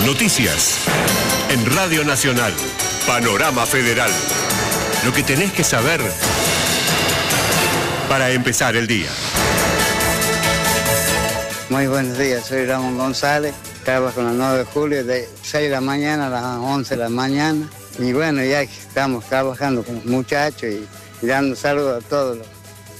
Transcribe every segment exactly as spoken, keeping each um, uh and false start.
Noticias en Radio Nacional. Panorama Federal. Lo que tenés que saber para empezar el día. Muy buenos días, soy Ramón González, trabajo con la nueve de julio de seis de la mañana a las once de la mañana. Y bueno, ya estamos trabajando con los muchachos y, y dando saludos a todos los.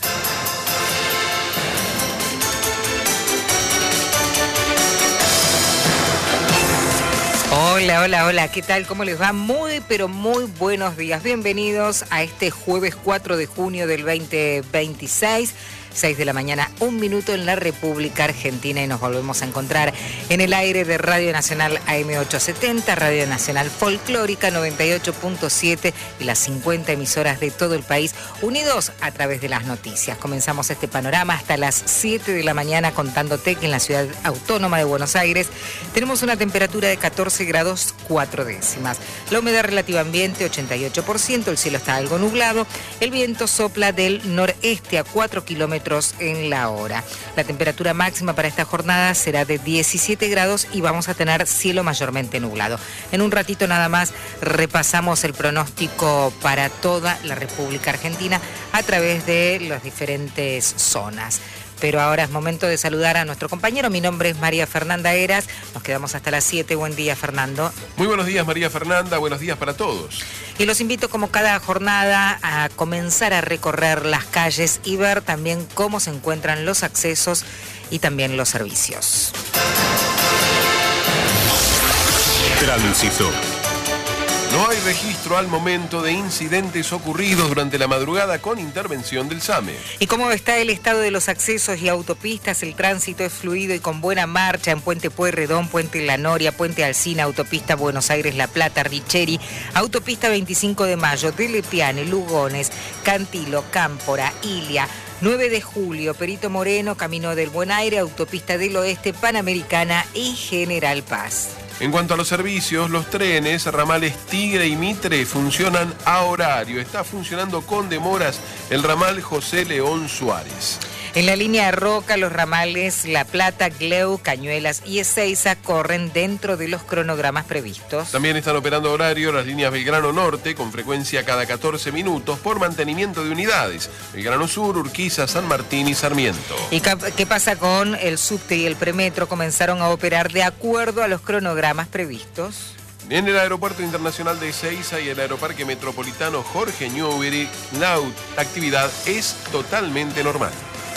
Hola, hola, hola, ¿qué tal? ¿Cómo les va? Muy, pero muy buenos días. Bienvenidos a este jueves cuatro de junio del veinte veintiséis. seis de la mañana, un minuto en la República Argentina y nos volvemos a encontrar en el aire de Radio Nacional A M ochocientos setenta, Radio Nacional Folclórica noventa y ocho punto siete y las cincuenta emisoras de todo el país unidos a través de las noticias. Comenzamos este panorama hasta las siete de la mañana contándote que en la ciudad autónoma de Buenos Aires tenemos una temperatura de catorce grados cuatro décimas. La humedad relativa ambiente ochenta y ocho por ciento, el cielo está algo nublado, el viento sopla del noreste a cuatro kilómetros en la hora. La temperatura máxima para esta jornada será de diecisiete grados y vamos a tener cielo mayormente nublado. En un ratito nada más repasamos el pronóstico para toda la República Argentina a través de las diferentes zonas. Pero ahora es momento de saludar a nuestro compañero. Mi nombre es María Fernanda Heras. Nos quedamos hasta las siete. Buen día, Fernando. Muy buenos días, María Fernanda. Buenos días para todos. Y los invito, como cada jornada, a comenzar a recorrer las calles y ver también cómo se encuentran los accesos y también los servicios. Tránsito. No hay registro al momento de incidentes ocurridos durante la madrugada con intervención del SAME. ¿Y cómo está el estado de los accesos y autopistas? El tránsito es fluido y con buena marcha en Puente Pueyrredón, Puente La Noria, Puente Alsina, Autopista Buenos Aires-La Plata, Richeri, Autopista veinticinco de Mayo, de Lepiane, Lugones, Cantilo, Cámpora, Ilia, nueve de julio, Perito Moreno, Camino del Buen Aire, Autopista del Oeste, Panamericana y General Paz. En cuanto a los servicios, los trenes, ramales Tigre y Mitre funcionan a horario. Está funcionando con demoras el ramal José León Suárez. En la línea de Roca, los ramales La Plata, Gleu, Cañuelas y Ezeiza corren dentro de los cronogramas previstos. También están operando a horario las líneas Belgrano Norte con frecuencia cada catorce minutos por mantenimiento de unidades. Belgrano Sur, Urquiza, San Martín y Sarmiento. ¿Y qué pasa con el subte y el premetro? Comenzaron a operar de acuerdo a los cronogramas previstos. En el Aeropuerto Internacional de Ezeiza y el Aeroparque Metropolitano Jorge Newbery, la actividad es totalmente normal.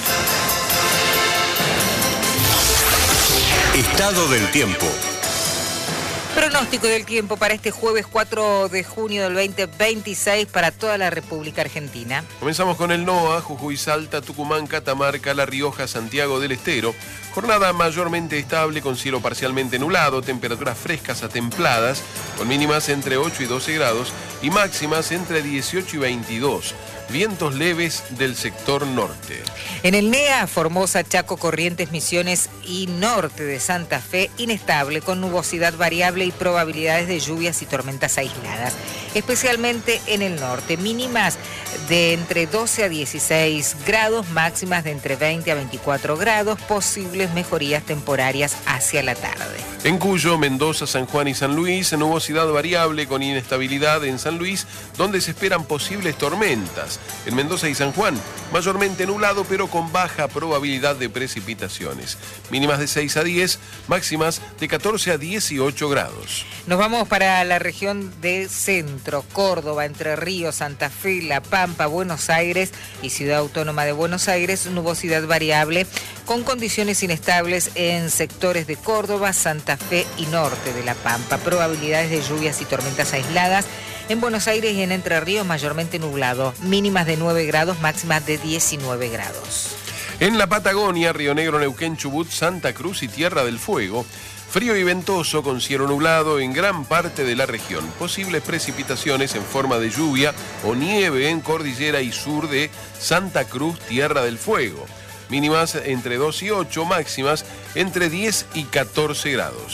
Estado del tiempo. Pronóstico del tiempo para este jueves cuatro de junio del veinte veintiséis para toda la República Argentina. Comenzamos con el NOA, Jujuy, Salta, Tucumán, Catamarca, La Rioja, Santiago del Estero. Jornada mayormente estable con cielo parcialmente nublado, temperaturas frescas a templadas, con mínimas entre ocho y doce grados y máximas entre dieciocho y veintidós. Vientos leves del sector norte. En el NEA, Formosa, Chaco, Corrientes, Misiones y norte de Santa Fe, inestable con nubosidad variable y probabilidades de lluvias y tormentas aisladas, especialmente en el norte. Mínimas de entre doce a dieciséis grados, máximas de entre veinte a veinticuatro grados, posibles mejorías temporarias hacia la tarde. En Cuyo, Mendoza, San Juan y San Luis, nubosidad variable con inestabilidad en San Luis, donde se esperan posibles tormentas. En Mendoza y San Juan, mayormente nublado pero con baja probabilidad de precipitaciones. Mínimas de seis a diez, máximas de catorce a dieciocho grados. Nos vamos para la región de Centro, Córdoba, Entre Ríos, Santa Fe, La Pampa, Buenos Aires y Ciudad Autónoma de Buenos Aires, nubosidad variable con condiciones inestables en sectores de Córdoba, Santa Fe y norte de La Pampa. Probabilidades de lluvias y tormentas aisladas. En Buenos Aires y en Entre Ríos mayormente nublado, mínimas de nueve grados, máximas de diecinueve grados. En la Patagonia, Río Negro, Neuquén, Chubut, Santa Cruz y Tierra del Fuego, frío y ventoso con cielo nublado en gran parte de la región. Posibles precipitaciones en forma de lluvia o nieve en cordillera y sur de Santa Cruz, Tierra del Fuego. Mínimas entre dos y ocho, máximas entre diez y catorce grados.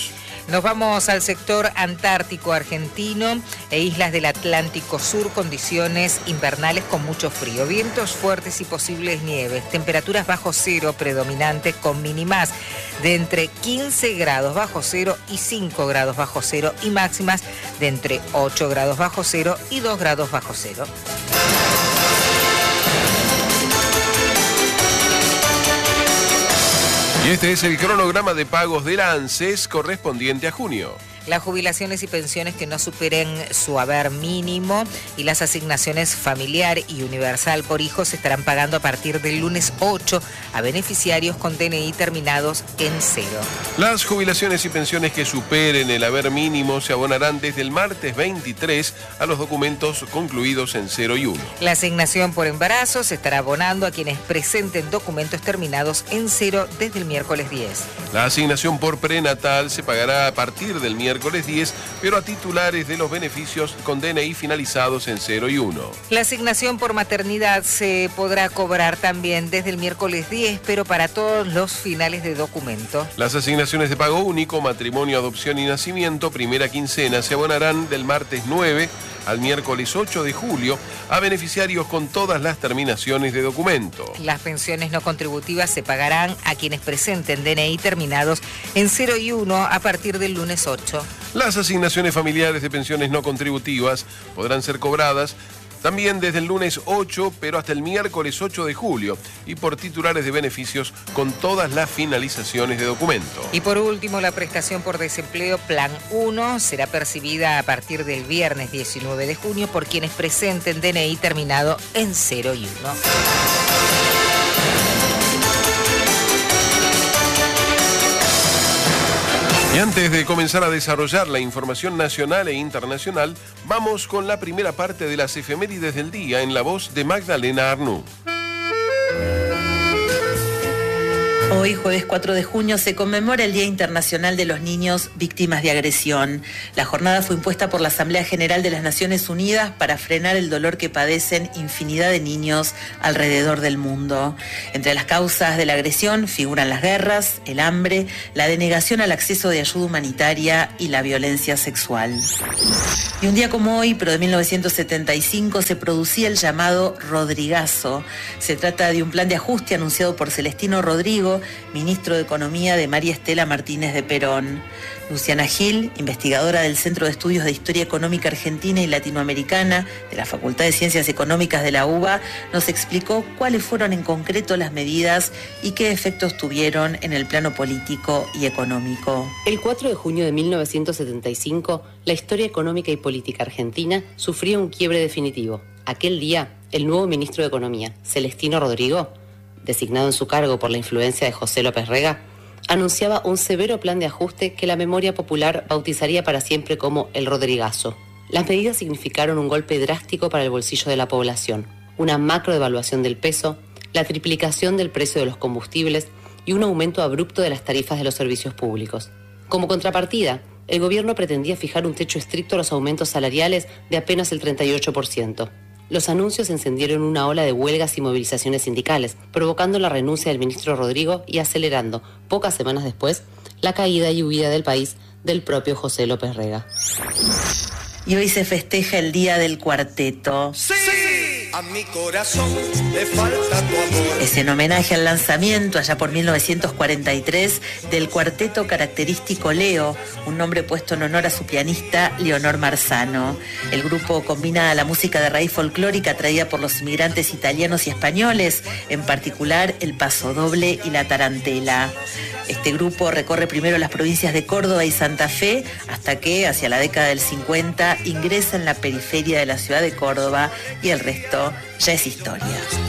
Nos vamos al sector antártico argentino e islas del Atlántico Sur, condiciones invernales con mucho frío, vientos fuertes y posibles nieves, temperaturas bajo cero predominantes con mínimas de entre quince grados bajo cero y cinco grados bajo cero y máximas de entre ocho grados bajo cero y dos grados bajo cero. Y este es el cronograma de pagos del ANSES correspondiente a junio. Las jubilaciones y pensiones que no superen su haber mínimo y las asignaciones familiar y universal por hijos se estarán pagando a partir del lunes ocho a beneficiarios con D N I terminados en cero. Las jubilaciones y pensiones que superen el haber mínimo se abonarán desde el martes veintitrés a los documentos concluidos en cero y uno. La asignación por embarazo se estará abonando a quienes presenten documentos terminados en cero desde el miércoles diez. La asignación por prenatal se pagará a partir del miércoles miércoles diez, pero a titulares de los beneficios con D N I finalizados en cero y uno. La asignación por maternidad se podrá cobrar también desde el miércoles diez, pero para todos los finales de documento. Las asignaciones de pago único, matrimonio, adopción y nacimiento, primera quincena, se abonarán del martes nueve al miércoles ocho de julio a beneficiarios con todas las terminaciones de documento. Las pensiones no contributivas se pagarán a quienes presenten D N I terminados en cero y uno a partir del lunes ocho. Las asignaciones familiares de pensiones no contributivas podrán ser cobradas también desde el lunes ocho, pero hasta el miércoles ocho de julio, y por titulares de beneficios con todas las finalizaciones de documento. Y por último, la prestación por desempleo Plan uno será percibida a partir del viernes diecinueve de junio por quienes presenten D N I terminado en cero y uno. Y antes de comenzar a desarrollar la información nacional e internacional, vamos con la primera parte de las efemérides del día en la voz de Magdalena Arnú. Hoy, jueves cuatro de junio, se conmemora el Día Internacional de los Niños Víctimas de Agresión. La jornada fue impuesta por la Asamblea General de las Naciones Unidas para frenar el dolor que padecen infinidad de niños alrededor del mundo. Entre las causas de la agresión figuran las guerras, el hambre, la denegación al acceso de ayuda humanitaria y la violencia sexual. Y un día como hoy, pero de mil novecientos setenta y cinco, se producía el llamado Rodrigazo. Se trata de un plan de ajuste anunciado por Celestino Rodrigo, ministro de Economía de María Estela Martínez de Perón. Luciana Gil, investigadora del Centro de Estudios de Historia Económica Argentina y Latinoamericana de la Facultad de Ciencias Económicas de la U B A, nos explicó cuáles fueron en concreto las medidas y qué efectos tuvieron en el plano político y económico. El cuatro de junio de mil novecientos setenta y cinco, la historia económica y política argentina sufría un quiebre definitivo. Aquel día, el nuevo ministro de Economía, Celestino Rodrigo, designado en su cargo por la influencia de José López Rega, anunciaba un severo plan de ajuste que la memoria popular bautizaría para siempre como el Rodrigazo. Las medidas significaron un golpe drástico para el bolsillo de la población, una macrodevaluación del peso, la triplicación del precio de los combustibles y un aumento abrupto de las tarifas de los servicios públicos. Como contrapartida, el gobierno pretendía fijar un techo estricto a los aumentos salariales de apenas el treinta y ocho por ciento. Los anuncios encendieron una ola de huelgas y movilizaciones sindicales, provocando la renuncia del ministro Rodrigo y acelerando, pocas semanas después, la caída y huida del país del propio José López Rega. Y hoy se festeja el Día del Cuarteto. ¡Sí! A mi corazón le falta tu amor. Es en homenaje al lanzamiento, allá por mil novecientos cuarenta y tres, del cuarteto característico Leo, un nombre puesto en honor a su pianista Leonor Marzano. El grupo combina la música de raíz folclórica traída por los inmigrantes italianos y españoles, en particular el pasodoble y la tarantela. Este grupo recorre primero las provincias de Córdoba y Santa Fe, hasta que, hacia la década del cincuenta, ingresa en la periferia de la ciudad de Córdoba y el resto ya es historia.